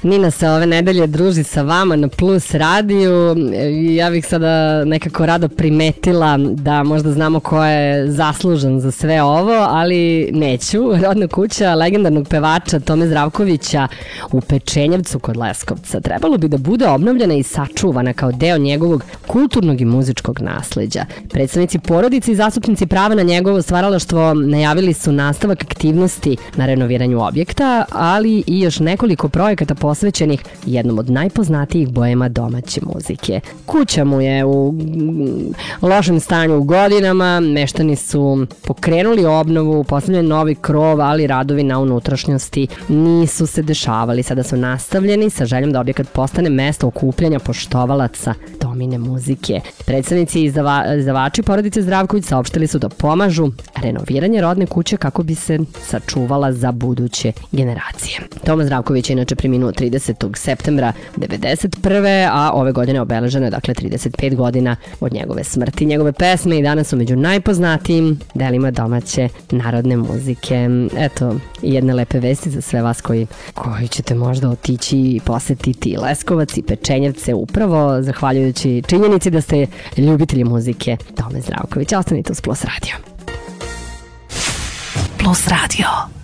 Nina se ove nedelje druži sa vama na Plus radiju i ja bih sada nekako rado primetila da možda znamo ko je zaslužan za sve ovo, ali neću. Rodna kuća legendarnog pevača Tome Zdravkovića u Pečenjevcu kod Leskovca trebalo bi da bude obnovljena i sačuvana kao deo njegovog kulturnog i muzičkog nasleđa. Predstavnici porodice i zastupnici prava na njegovo stvaralaštvo najavili su nastavak aktivnosti na renoviranju objekta, ali i još nekoliko projekata posvećenih jednom od najpoznatijih boema domaće muzike. Kuća mu je u lošem stanju u godinama, meštani su pokrenuli obnovu, postavljen novi krov, ali radovi na unutrašnjosti nisu se dešavali. Sada su nastavljeni sa željom da objekat postane mesto okupljanja poštovalaca Tomine muzike. Predstavnici i izdavači porodice Zdravković saopštili su da pomažu renoviranje rodne kuće kako bi se sačuvala za buduće generacije. Toma Zdravković je inače preminuo 30. septembra 1991. a ove godine obeleženo je 35 godina od njegove smrti. Njegove pesme i danas su među najpoznatijim delima domaće narodne muzike. Eto, jedne lepe vesti za sve vas koji ćete možda otići i posetiti Leskovac i Pečenjevce upravo zahvaljujući činjenici da ste ljubitelji muzike Tome Zdravkovića. Ostanite uz Plus Radio. Plus Radio.